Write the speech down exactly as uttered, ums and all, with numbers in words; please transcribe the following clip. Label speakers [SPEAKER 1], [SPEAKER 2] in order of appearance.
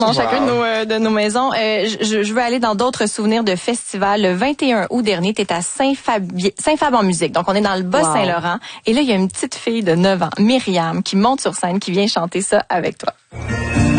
[SPEAKER 1] dans
[SPEAKER 2] wow.
[SPEAKER 1] chacune de nos, euh, de nos maisons. Euh, je, je veux aller dans d'autres souvenirs de festivals. Le vingt et un août dernier, tu es à Saint-Fabien, Saint-Fab en musique. Donc, on est dans le Bas-Saint-Laurent. Wow. Et là, il y a une petite fille de neuf ans, Myriam, qui monte sur scène, qui vient chanter ça avec toi.